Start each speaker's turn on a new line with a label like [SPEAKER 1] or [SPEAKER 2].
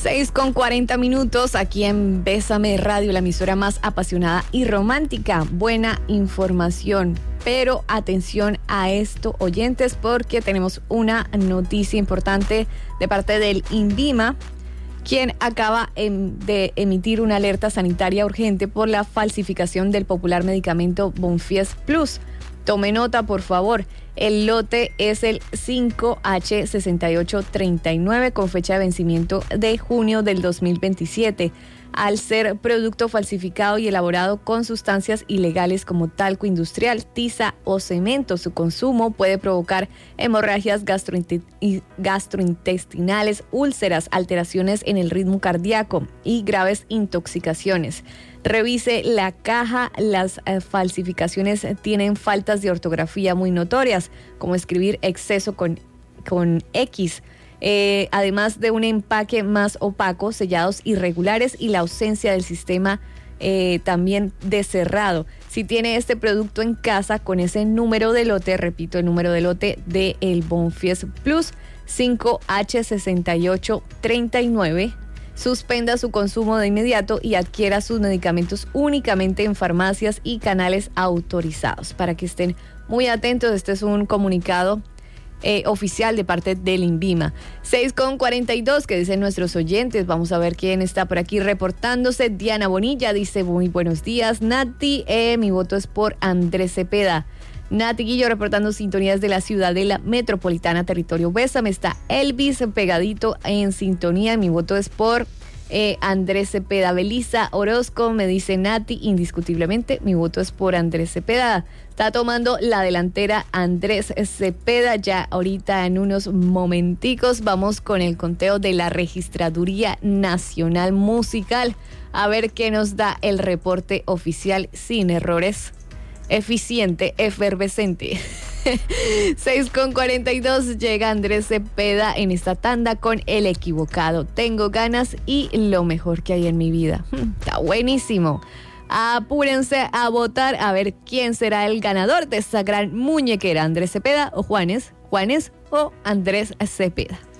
[SPEAKER 1] 6:40 aquí en Bésame Radio, la emisora más apasionada y romántica. Buena información, pero atención a esto, oyentes, porque tenemos una noticia importante de parte del INVIMA, quien acaba de emitir una alerta sanitaria urgente por la falsificación del popular medicamento Bonfies Plus. Tome nota, por favor. El lote es el 5H6839 con fecha de vencimiento de junio del 2027. Al ser producto falsificado y elaborado con sustancias ilegales como talco industrial, tiza o cemento, su consumo puede provocar hemorragias gastrointestinales, úlceras, alteraciones en el ritmo cardíaco y graves intoxicaciones. Revise la caja. Las falsificaciones tienen faltas de ortografía muy notorias, como escribir exceso con X. Además de un empaque más opaco, sellados irregulares y la ausencia del sistema también de cerrado. Si tiene este producto en casa con ese número de lote, repito, el número de lote de el Bonfies Plus 5H6839, suspenda su consumo de inmediato y adquiera sus medicamentos únicamente en farmacias y canales autorizados. Para que estén muy atentos, este es un comunicado oficial de parte del INVIMA. 6:42, que dicen nuestros oyentes. Vamos a ver quién está por aquí reportándose. Diana Bonilla dice: muy buenos días, Nati. Mi voto es por Andrés Cepeda. Nati Guillo reportando sintonías de la Ciudadela Metropolitana, territorio Bésame. Está Elvis pegadito en sintonía. Mi voto es por Andrés Cepeda. Belisa Orozco me dice: Nati, indiscutiblemente mi voto es por Andrés Cepeda. Está tomando la delantera Andrés Cepeda. Ya ahorita en unos momenticos vamos con el conteo de la Registraduría Nacional Musical, a ver qué nos da el reporte oficial sin errores. Eficiente, efervescente. 6:42, llega Andrés Cepeda en esta tanda con El Equivocado. Tengo ganas y lo mejor que hay en mi vida. Está buenísimo. Apúrense a votar a ver quién será el ganador de esta gran muñequera, Andrés Cepeda o Juanes o Andrés Cepeda.